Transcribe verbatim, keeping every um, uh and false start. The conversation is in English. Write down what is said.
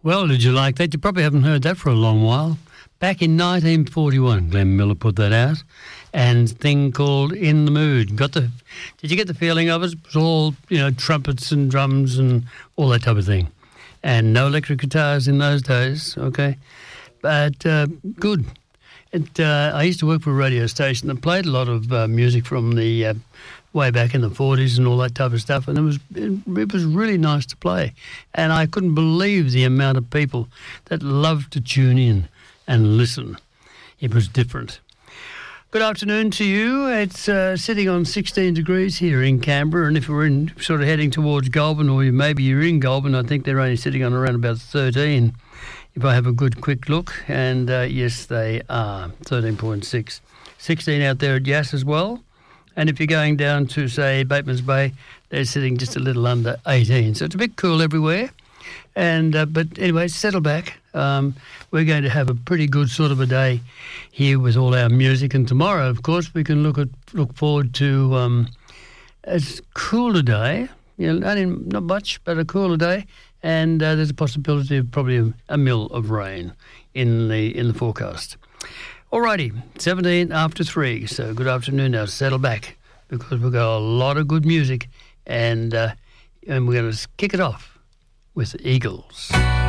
Well, did you like that? You probably haven't heard that for a long while. Back in nineteen forty-one, Glenn Miller put that out, and thing called In the Mood. Got the? Did you get the feeling of it? It was all, you know, trumpets and drums and all that type of thing, and no electric guitars in those days. Okay, but uh, good. It, uh, I used to work for a radio station that played a lot of uh, music from the uh, way back in the forties and all that type of stuff, and it was it, it was really nice to play, and I couldn't believe the amount of people that loved to tune in and listen. It was different. Good afternoon to you. It's uh, sitting on sixteen degrees here in Canberra, and if we're in sort of heading towards Goulburn, or maybe you're in Goulburn, I think they're only sitting on around about thirteen, if I have a good quick look, and uh, yes, they are, thirteen point six. sixteen out there at Yass as well, and if you're going down to, say, Bateman's Bay, they're sitting just a little under eighteen, so it's a bit cool everywhere. And uh, but anyway, settle back. Um, we're going to have a pretty good sort of a day here with all our music. And tomorrow, of course, we can look at look forward to um, a cooler day. You know, only not much, but a cooler day. And uh, there's a possibility of probably a, a mill of rain in the in the forecast. Alrighty, seventeen after three. So good afternoon now. Settle back because we've got a lot of good music, and uh, and we're going to kick it off with the Eagles.